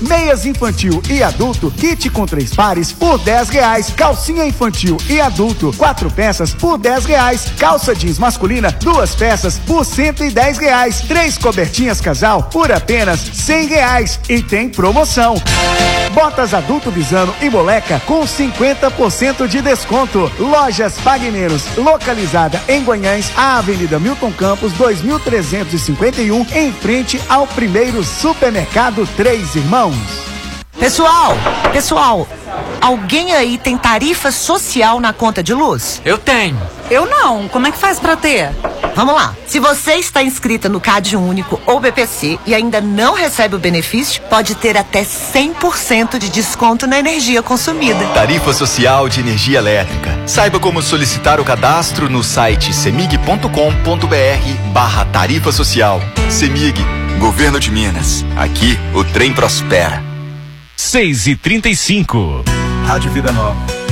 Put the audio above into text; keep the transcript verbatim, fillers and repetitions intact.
Meias infantil e adulto, kit com três pares por dez reais. Calcinha infantil e adulto, quatro peças por dez reais. Calça jeans masculina, duas peças por cento e dez reais. Três cobertinhas casal por apenas cem reais. E tem promoção. Botas adulto Visano e Moleca com cinquenta por cento de desconto. Lojas Pague Menos, localizada em Guanhães, a Avenida Milton Campos, dois mil trezentos e cinquenta e um, em frente ao primeiro supermercado Três Irmãos. Pessoal, pessoal, alguém aí tem tarifa social na conta de luz? Eu tenho. Eu não. Como é que faz pra ter? Vamos lá. Se você está inscrita no Cade Único ou B P C e ainda não recebe o benefício, pode ter até cem por cento de desconto na energia consumida. Tarifa Social de Energia Elétrica. Saiba como solicitar o cadastro no site semig ponto com ponto br barra tarifa social. Semig, Governo de Minas. Aqui o trem prospera. seis e trinta e cinco. Rádio Vida Nova.